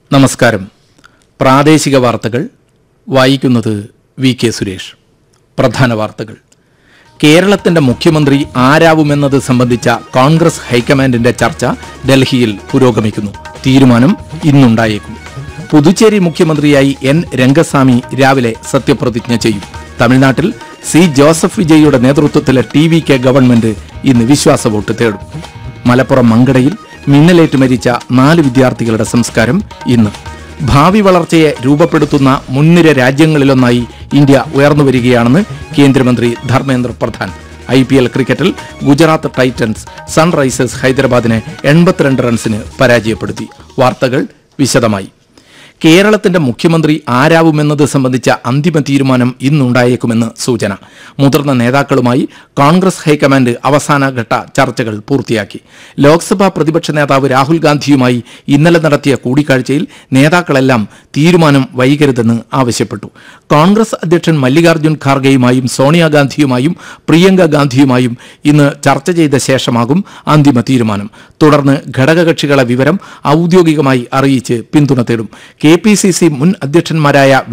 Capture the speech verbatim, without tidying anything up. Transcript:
നമസ്കാരം. പ്രാദേശിക വാർത്തകൾ വായിക്കുന്നത് വി കെ സുരേഷ്. പ്രധാന വാർത്തകൾ. കേരളത്തിന്റെ മുഖ്യമന്ത്രി ആരാവുമെന്നത് സംബന്ധിച്ച കോൺഗ്രസ് ഹൈക്കമാൻഡിന്റെ ചർച്ച ഡൽഹിയിൽ പുരോഗമിക്കുന്നു. തീരുമാനം ഇന്നുണ്ടായേക്കും. പുതുച്ചേരി മുഖ്യമന്ത്രിയായി എൻ രംഗസ്വാമി രാവിലെ സത്യപ്രതിജ്ഞ ചെയ്യും. തമിഴ്നാട്ടിൽ C Joseph വിജയിയുടെ നേതൃത്വത്തിലെ T V K government ഇന്ന് വിശ്വാസ വോട്ട് തേടും. മലപ്പുറം മങ്കടയിൽ മിന്നലേറ്റ് മരിച്ച നാല് വിദ്യാർത്ഥികളുടെ സംസ്കാരം ഇന്ന്. ഭാവി വളർച്ചയെ രൂപപ്പെടുത്തുന്ന മുൻനിര രാജ്യങ്ങളിലൊന്നായി ഇന്ത്യ ഉയർന്നുവരികയാണെന്ന് കേന്ദ്രമന്ത്രി Dharmendra Pradhan. I P L ക്രിക്കറ്റിൽ ഗുജറാത്ത് ടൈറ്റൻസ് സൺറൈസേഴ്സ് ഹൈദരാബാദിനെ എൺപത്തിരണ്ട് റൺസിന് പരാജയപ്പെടുത്തി. വാർത്തകൾ വിശദമായി. കേരളത്തിന്റെ മുഖ്യമന്ത്രി ആരാവുമെന്നത് സംബന്ധിച്ച അന്തിമ തീരുമാനം ഇന്നുണ്ടായേക്കുമെന്ന് സൂചന. മുതിർന്ന നേതാക്കളുമായി കോൺഗ്രസ് ഹൈക്കമാൻഡ് അവസാനഘട്ട ചർച്ചകൾ പൂർത്തിയാക്കി. ലോക്സഭാ പ്രതിപക്ഷ നേതാവ് രാഹുൽ ഗാന്ധിയുമായി ഇന്നലെ നടത്തിയ കൂടിക്കാഴ്ചയിൽ നേതാക്കളെല്ലാം തീരുമാനം വൈകരുതെന്ന് ആവശ്യപ്പെട്ടു. കോൺഗ്രസ് അധ്യക്ഷൻ മല്ലികാർജ്ജുൻ ഖാർഗെയുമായും സോണിയാഗാന്ധിയുമായും പ്രിയങ്ക ഗാന്ധിയുമായും ഇന്ന് ചർച്ച ചെയ്ത ശേഷമാകും അന്തിമ തീരുമാനം. തുടർന്ന് ഘടകകക്ഷികളെ വിവരം ഔദ്യോഗികമായി അറിയിച്ച് പിന്തുണ തേടും. കെ പി സി സി മുൻ അധ്യക്ഷന്മാരായ